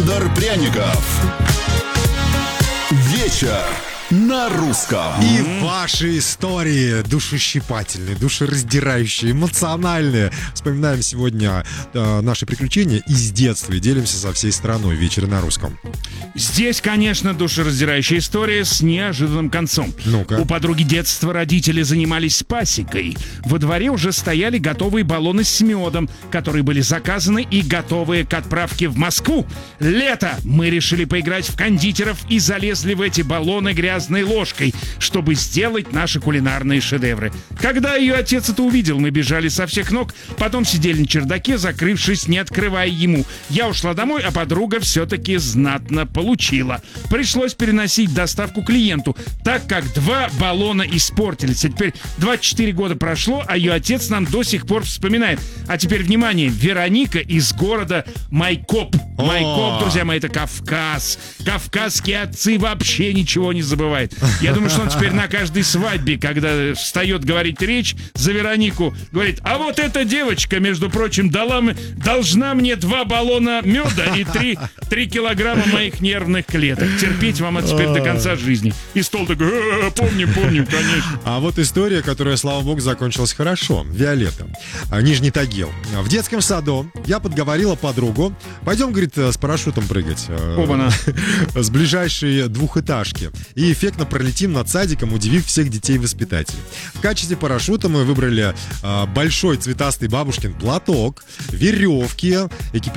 Александр Пряников. Вечер на русском. И ваши истории душещипательные, душераздирающие, эмоциональные. Вспоминаем сегодня наши приключения из детства и делимся со всей страной. Вечер на русском. Здесь, конечно, душераздирающая история с неожиданным концом. Ну-ка. У подруги детства родители занимались пасекой. Во дворе уже стояли готовые баллоны с медом, которые были заказаны и готовые к отправке в Москву. Лето! Мы решили поиграть в кондитеров и залезли в эти баллоны грязной ложкой, чтобы сделать наши кулинарные шедевры. Когда ее отец это увидел, мы бежали со всех ног, потом сидели на чердаке, закрывшись, не открывая ему. Я ушла домой, а подруга все-таки знатно получила. Пришлось переносить доставку клиенту, так как 2 баллона испортились. А теперь 24 года прошло, а ее отец нам до сих пор вспоминает. А теперь, внимание, Вероника из города Майкоп. Майкоп, друзья мои, это Кавказ. Кавказские отцы вообще ничего не забывают. Я думаю, что он теперь на каждой свадьбе, когда встает говорить речь за Веронику, говорит: а вот эта девочка, между прочим, должна мне 2 баллона меда и 3 килограмма моих нервных клеток. Терпеть вам это теперь до конца жизни. И стол такой: помню, конечно. А вот история, которая, слава богу, закончилась хорошо. Виолетта, Нижний Тагил. В детском саду я подговорила подругу: пойдем, говорит, с парашютом прыгать. Оба-на. С ближайшей двухэтажки. И эффектно пролетим над садиком, удивив всех детей-воспитателей. В качестве парашюта мы выбрали большой цветастый бабушкин платок, веревки,